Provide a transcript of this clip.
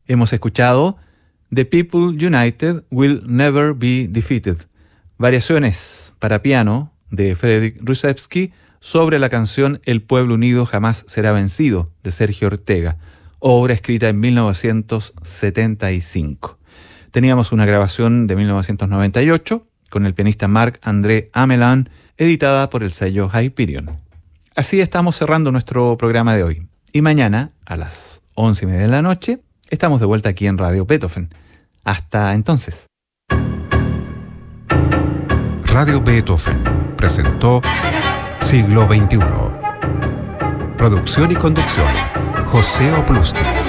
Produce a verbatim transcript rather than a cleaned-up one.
Hemos escuchado The People United Will Never Be Defeated, variaciones para piano de Frédéric Rzewski sobre la canción El pueblo unido jamás será vencido de Sergio Ortega, obra escrita en mil novecientos setenta y cinco. Teníamos una grabación de mil novecientos noventa y ocho con el pianista Marc-André Amelin, editada por el sello Hyperion. Así estamos cerrando nuestro programa de hoy. Y mañana, a las once y media de la noche, estamos de vuelta aquí en Radio Beethoven. Hasta entonces. Radio Beethoven presentó Siglo veintiuno. Producción y conducción, José Oplusti.